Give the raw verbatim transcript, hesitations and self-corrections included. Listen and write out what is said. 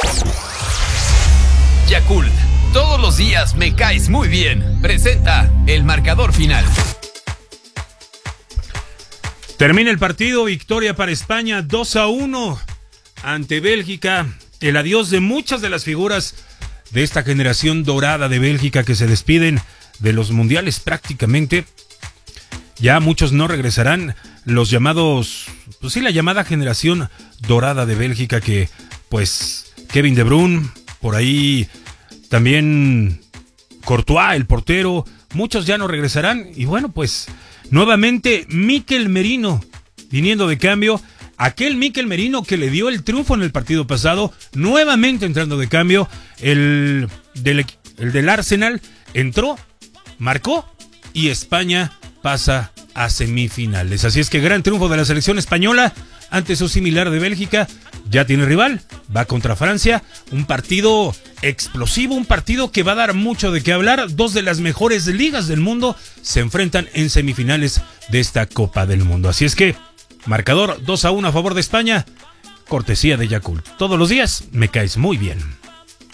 Yakult, todos los días me caes muy bien. Presenta el marcador final. Termina el partido, victoria para España, dos a uno ante Bélgica. El adiós de muchas de las figuras de esta generación dorada de Bélgica que se despiden de los mundiales prácticamente. Ya muchos no regresarán, los llamados, pues sí, la llamada generación dorada de Bélgica que, pues, Kevin De Bruyne, por ahí también Courtois, el portero, muchos ya no regresarán. Y bueno, pues nuevamente Mikel Merino viniendo de cambio, aquel Mikel Merino que le dio el triunfo en el partido pasado, nuevamente entrando de cambio, el del, el del Arsenal entró, marcó y España pasa a semifinales. Así es que gran triunfo de la selección española ante su similar de Bélgica. Ya tiene rival, va contra Francia, un partido explosivo, un partido que va a dar mucho de qué hablar. Dos de las mejores ligas del mundo se enfrentan en semifinales de esta Copa del Mundo. Así es que, marcador dos a uno a favor de España, cortesía de Yakult. Todos los días me caes muy bien.